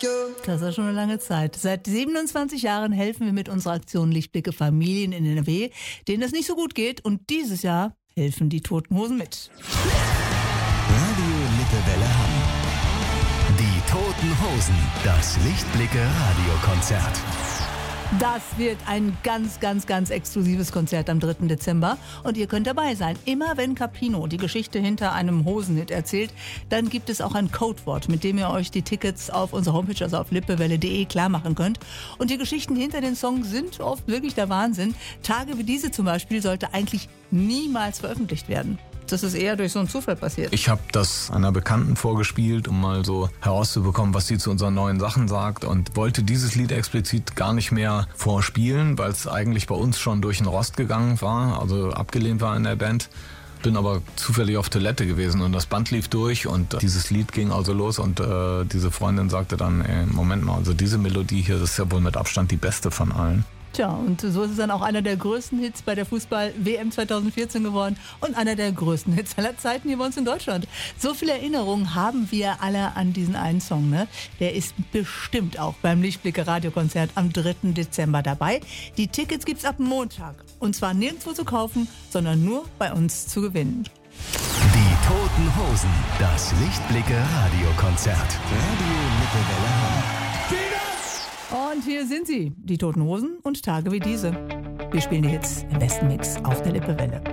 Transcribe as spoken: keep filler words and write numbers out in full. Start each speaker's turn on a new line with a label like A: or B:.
A: Das ist schon eine lange Zeit. Seit siebenundzwanzig Jahren helfen wir mit unserer Aktion Lichtblicke Familien in N R W, denen es nicht so gut geht. Und dieses Jahr helfen die Toten Hosen mit.
B: Radio Lippewelle Hamm. Die Toten Hosen. Das Lichtblicke Radiokonzert.
A: Das wird ein ganz, ganz, ganz exklusives Konzert am dritten Dezember. Und ihr könnt dabei sein. Immer wenn Capino die Geschichte hinter einem Hosenhit erzählt, dann gibt es auch ein Codewort, mit dem ihr euch die Tickets auf unserer Homepage, also auf lippewelle punkt de, klar machen könnt. Und die Geschichten hinter den Songs sind oft wirklich der Wahnsinn. Tage wie diese zum Beispiel sollte eigentlich niemals veröffentlicht werden. Das ist eher durch so einen Zufall passiert.
C: Ich habe das einer Bekannten vorgespielt, um mal so herauszubekommen, was sie zu unseren neuen Sachen sagt, und wollte dieses Lied explizit gar nicht mehr vorspielen, weil es eigentlich bei uns schon durch den Rost gegangen war, also abgelehnt war in der Band. Bin aber zufällig auf Toilette gewesen und das Band lief durch und dieses Lied ging also los und äh, diese Freundin sagte dann, ey, Moment mal, also diese Melodie hier, das ist ja wohl mit Abstand die beste von allen.
A: Tja, und so ist es dann auch einer der größten Hits bei der Fußball-W M zweitausendvierzehn geworden und einer der größten Hits aller Zeiten hier bei uns in Deutschland. So viele Erinnerungen haben wir alle an diesen einen Song, ne? Der ist bestimmt auch beim Lichtblicke Radiokonzert am dritten Dezember dabei. Die Tickets gibt's ab Montag. Und zwar nirgendwo zu kaufen, sondern nur bei uns zu gewinnen.
B: Die Toten Hosen. Das Lichtblicke Radiokonzert. Radio Lippewelle Hamm.
A: Und hier sind sie, die Toten Hosen und Tage wie diese. Wir spielen die Hits im besten Mix auf der Lippewelle.